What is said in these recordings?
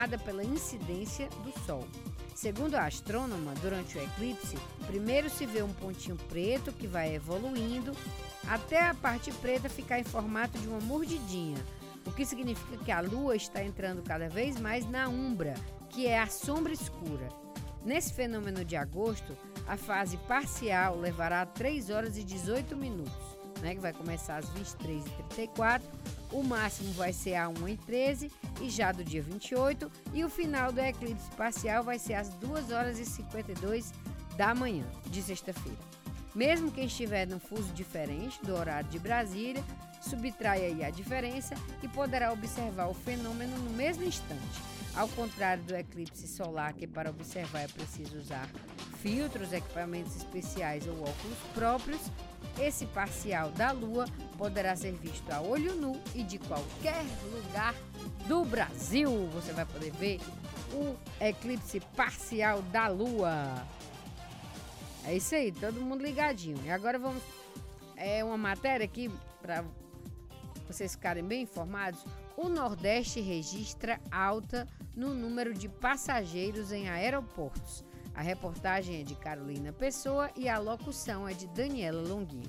pela incidência do Sol. Segundo a astrônoma, durante o eclipse, primeiro se vê um pontinho preto que vai evoluindo até a parte preta ficar em formato de uma mordidinha, o que significa que a Lua está entrando cada vez mais na umbra, que é a sombra escura. Nesse fenômeno de agosto, a fase parcial levará 3 horas e 18 minutos, que vai começar às 23h34, o máximo vai ser a 1h13 e já do dia 28, e o final do eclipse parcial vai ser às 2 horas e 52 da manhã, de sexta-feira. Mesmo quem estiver num fuso diferente do horário de Brasília, subtrai aí a diferença e poderá observar o fenômeno no mesmo instante. Ao contrário do eclipse solar, que para observar é preciso usar filtros, equipamentos especiais ou óculos próprios, esse parcial da Lua poderá ser visto a olho nu e de qualquer lugar do Brasil. Você vai poder ver o eclipse parcial da Lua. É isso aí, todo mundo ligadinho. E agora vamos... É uma matéria aqui para vocês ficarem bem informados. O Nordeste registra alta no número de passageiros em aeroportos. A reportagem é de Carolina Pessoa e a locução é de Daniela Longuinho.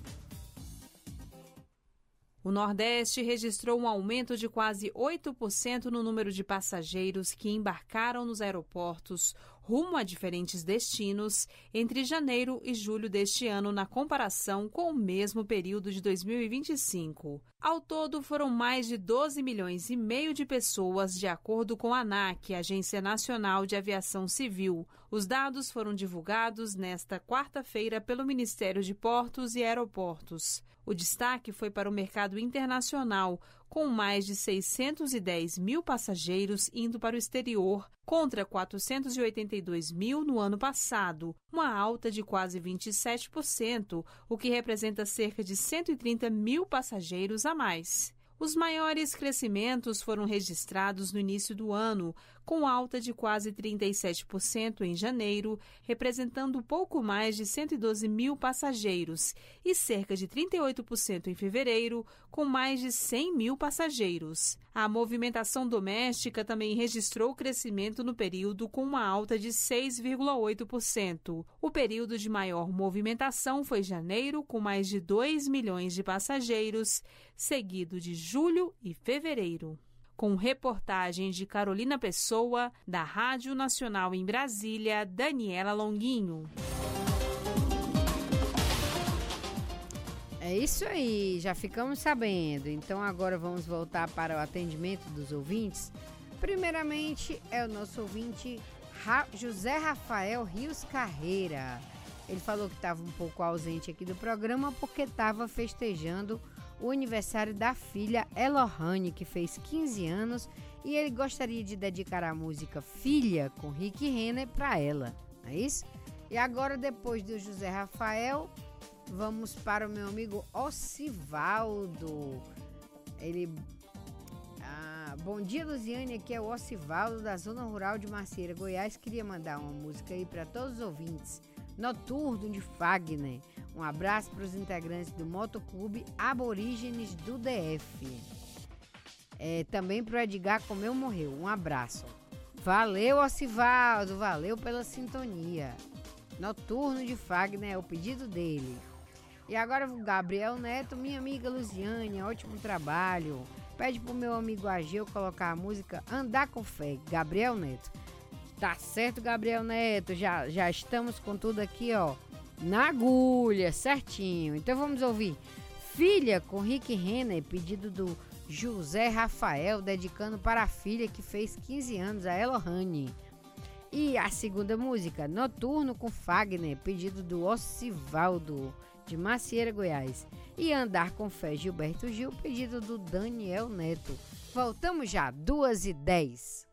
O Nordeste registrou um aumento de quase 8% no número de passageiros que embarcaram nos aeroportos rumo a diferentes destinos entre janeiro e julho deste ano, na comparação com o mesmo período de 2025. Ao todo, foram mais de 12 milhões e meio de pessoas, de acordo com a ANAC, Agência Nacional de Aviação Civil. Os dados foram divulgados nesta quarta-feira pelo Ministério de Portos e Aeroportos. O destaque foi para o mercado internacional, com mais de 610 mil passageiros indo para o exterior, contra 482 mil no ano passado, uma alta de quase 27%, o que representa cerca de 130 mil passageiros a mais. Os maiores crescimentos foram registrados no início do ano, com alta de quase 37% em janeiro, representando pouco mais de 112 mil passageiros, e cerca de 38% em fevereiro, com mais de 100 mil passageiros. A movimentação doméstica também registrou crescimento no período, com uma alta de 6,8%. O período de maior movimentação foi janeiro, com mais de 2 milhões de passageiros, seguido de julho e fevereiro. Com reportagem de Carolina Pessoa, da Rádio Nacional em Brasília, Daniela Longuinho. É isso aí, já ficamos sabendo. Então agora vamos voltar para o atendimento dos ouvintes. Primeiramente é o nosso ouvinte José Rafael Rios Carreira. Ele falou que estava um pouco ausente aqui do programa porque estava festejando o aniversário da filha Elohane, que fez 15 anos, e ele gostaria de dedicar a música Filha, com Rick Renner, para ela, não é isso? E agora, depois do José Rafael, vamos para o meu amigo Ocivaldo. Bom dia, Luziane, aqui é o Ocivaldo, da Zona Rural de Macieira, Goiás. Queria mandar uma música aí para todos os ouvintes. Noturno de Fagner. Um abraço para os integrantes do Motoclube Aborígenes do DF. Também para o Edgar Comeu Morreu. Um abraço. Valeu, Ocivaldo. Valeu pela sintonia. Noturno de Fagner é o pedido dele. E agora o Gabriel Neto, minha amiga Luziane, ótimo trabalho. Pede pro meu amigo Ageu colocar a música Andar com Fé, Gabriel Neto. Tá certo, Gabriel Neto, já estamos com tudo aqui, ó, na agulha, certinho. Então vamos ouvir Filha, com Rick Renner, pedido do José Rafael, dedicando para a filha que fez 15 anos, a Elohane. E a segunda música, Noturno com Fagner, pedido do Ocivaldo, de Macieira, Goiás. E Andar com Fé, Gilberto Gil, pedido do Daniel Neto. Voltamos já, 2h10.